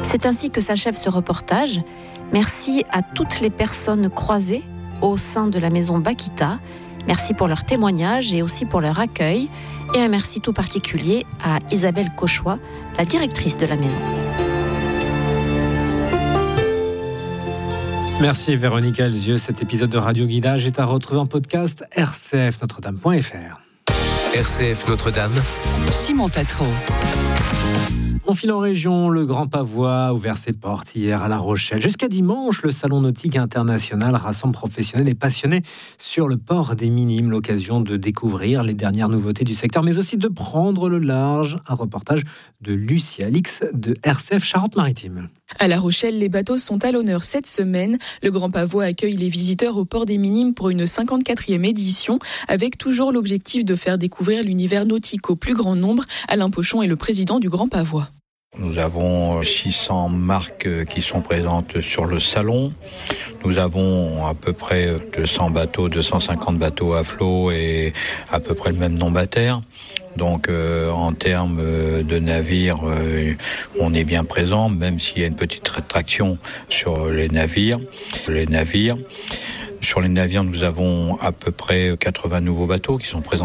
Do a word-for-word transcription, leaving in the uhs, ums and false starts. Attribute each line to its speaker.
Speaker 1: C'est ainsi que s'achève ce reportage. Merci à toutes les personnes croisées au sein de la maison Bakita. Merci pour leur témoignage et aussi pour leur accueil. Et un merci tout particulier à Isabelle Cauchois, la directrice de la maison.
Speaker 2: Merci Véronique Alzieux. Cet épisode de Radio Guidage est à retrouver en podcast r c f notre dame point f r.
Speaker 3: R C F Notre-Dame, Simon Tatro.
Speaker 2: On file en région, le Grand Pavois a ouvert ses portes hier à La Rochelle. Jusqu'à dimanche, le Salon nautique international rassemble professionnels et passionnés sur le port des Minimes. L'occasion de découvrir les dernières nouveautés du secteur, mais aussi de prendre le large. Un reportage de Lucie Alix de R C F Charente-Maritime.
Speaker 4: À La Rochelle, les bateaux sont à l'honneur cette semaine. Le Grand Pavois accueille les visiteurs au port des Minimes pour une cinquante-quatrième édition, avec toujours l'objectif de faire découvrir l'univers nautique au plus grand nombre. Alain Pochon est le président du Grand Pavois.
Speaker 5: Nous avons six cents marques qui sont présentes sur le salon. Nous avons à peu près deux cents bateaux, deux cent cinquante bateaux à flot et à peu près le même nombre à terre. Donc euh, en termes de navires, euh, on est bien présent, même s'il y a une petite rétraction sur les navires. Les navires. Sur les navires, nous avons à peu près quatre-vingts nouveaux bateaux qui sont présents